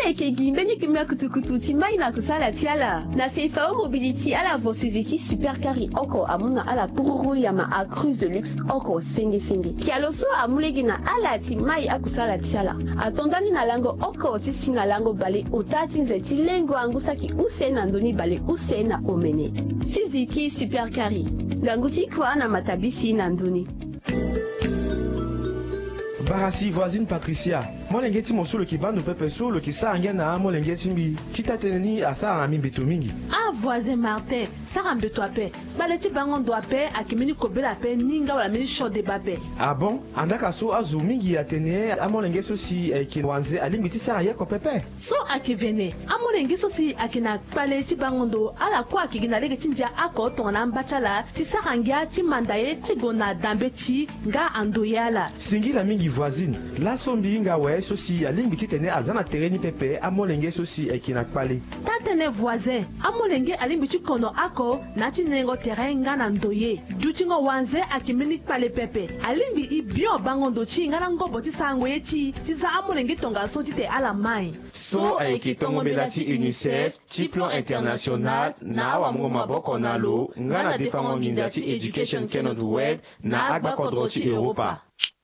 eke gimbeni kimya kutukutu timbai na kusala tiala. Na CFAO Mobility ala vo Suzuki Super Carry oko amuna ala kururu ya ma a cruise de luxe oko senge. Kialoso amulegi na ala timai akusala tiala. Atondani na lango oko tisi na lango bale otati nzeti lengo angusaki use na ndoni bale use na omene. Suzuki Super Carry. Ganguti kwa na matabisi na ndoni. Barasi voisine Patricia. Molengeti mosolo kibando pepe solo kisanga na molengeti mbi. Chitateni asa na mimbeto mingi. Ah voisin Martin, sara mbeto ape. Baleti bango ndo ape akimini kobela ape ninga wala mini shode bape. Ah bon, andaka so azu mingi atene amolengeso si kinwanze alimbiti sara yako pepe. So akivene, amolengeso si akina baleti bango ndo ala kwa akigina lege tinja ako tona mbachala si sara ngia ti mandaye ti gona dambeti nga andoyala. Singila mingi voisine, la sombi nga we so si alimbiti tene azana tereni pepe amolengeso si ekina kpale. Tatene voisin, amolenge alimbiti kono ako nati nengo terrain nga na ndoye. Dutingo wanze akimini kpale pepe. Alimbi ibio bango ndo chi nga na ngobo ti sangwe chi za amolenge tonga so ti te ala mai. So aikitongo belati UNICEF, ti plan international na wa mungo maboko na lo nga na defango nginza ti education cannot wed na agba kodro ti Europa.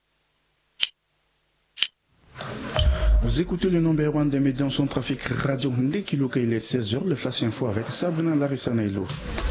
Vous écoutez le numéro 1 des médias en trafic radio Ndekiluka, il est 16h, le Flash Info avec Sabrina Larissa Nailo.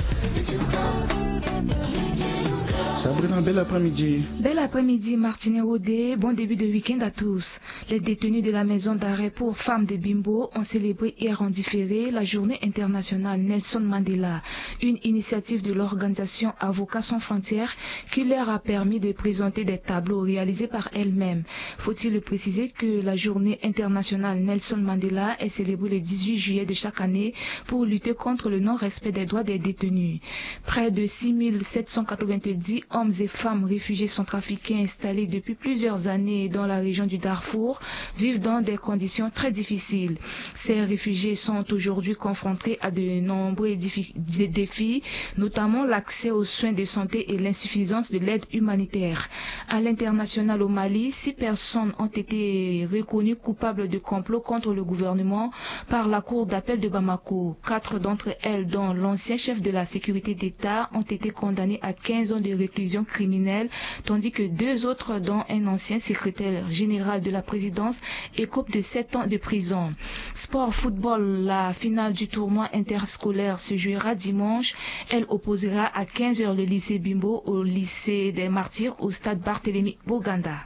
Sabrina, bel après-midi. Bel après-midi, Martinet Rodé. Bon début de week-end à tous. Les détenus de la maison d'arrêt pour femmes de Bimbo ont célébré hier en différé la journée internationale Nelson Mandela, une initiative de l'organisation Avocats sans frontières qui leur a permis de présenter des tableaux réalisés par elles-mêmes. Faut-il le préciser que la journée internationale Nelson Mandela est célébrée le 18 juillet de chaque année pour lutter contre le non-respect des droits des détenus. Près de 6790 hommes et femmes réfugiés centrafricains installés depuis plusieurs années dans la région du Darfour vivent dans des conditions très difficiles. Ces réfugiés sont aujourd'hui confrontés à de nombreux défis, notamment l'accès aux soins de santé et l'insuffisance de l'aide humanitaire. À l'international au Mali, 6 personnes ont été reconnues coupables de complot contre le gouvernement par la cour d'appel de Bamako. 4 d'entre elles, dont l'ancien chef de la sécurité d'État, ont été condamnées à 15 ans de réclusion criminelle, tandis que 2 autres, dont un ancien secrétaire général de la présidence, écopent de 7 ans de prison. Sport football, la finale du tournoi interscolaire se jouera dimanche. Elle opposera à 15h le lycée Bimbo au lycée des Martyrs au stade Barthélemy Boganda.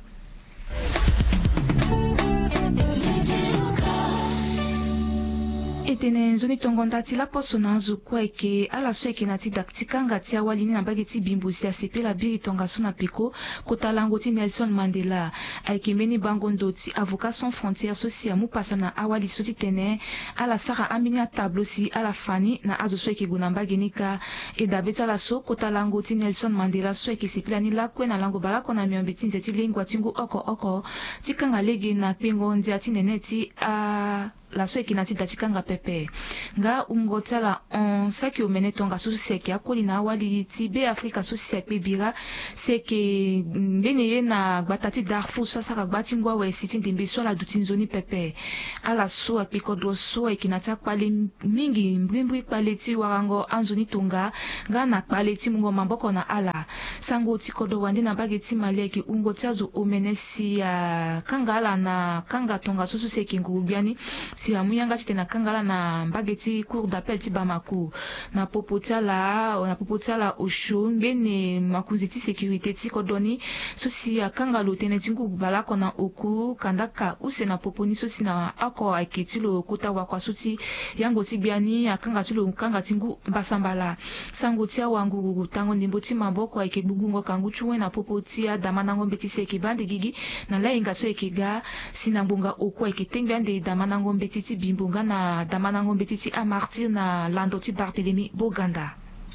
Etene nzoni tongonda ti la poso na nzu kwa eke ala so eke na ti daktikanga ti awali ni na mbage ti bimbo si asepela biri tonga so na peko kota lango ti Nelson Mandela ayeke mbeni bango ndo ti Avocats sans frontières so si amu pasa na awali so ti tene ala sara ambini atablo si ala fani na azo so eke gue na mbage ni ka e dabe ti ala so kota lango ti Nelson Mandela so yeke sepela ni lakue na lango balako na miombe ti nze ti lingua ti ngu oko ti kanga lege na kpengo nzia ti nene ti la so yeke na ti da ti kanga pepe nga ungo ti ala saki omene tonga so si yeke akoli na awali ti be Afrika so si yeke bira si yeke mbeni ye na gba ta ti Darfour so asara gba ti ngu awe si ti ndembe so ala duti nzoni pepe ala so akpe kodro so yeke na ti akpale mingi mbrimbri kpale ti warango anzoni tonga nga na kpale ti mungo maboko na ala sango ti kodro wande na bage ti mali yeke ungo ti azo omene si kanga ala na kanga tonga so si yeke nguru biani si amu yanga ti tene kanga ala na mbage ti cour d'appel ti Bamako na popo ti ala osho mbeni makunzi ti sécurité ti kodoni so si akanga lo tene ti ngu balako na oku kandaka use na popo ni so si na ako ayeke ti lo kota wakua so ti yango ti gbiani akanga ti lo kanga ti ngu mbasambala sango ti awangu tango ndembo ti maboko ayeke gbugungo kangu ti wen na popo ti adama na ngombe ti si yeke bande gigi na lainga so yeke ga si na ngbonga oku ayeke tengbi ande dama na ngombe ti bimbo nga na dama na ngombe ti amartir na lando ti Barthélemy Boganda.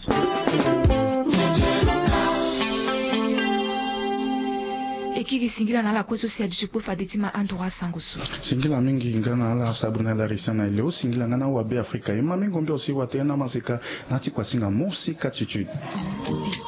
Ekiri singila na la kweso si adjupo fadetima andora sangusu. Singila mingi ngana ala Sabrina Larissa na leo singila ngana wa be Afrika. Ima mingi ngombe osi watena masika na ti kwa singa musika attitude.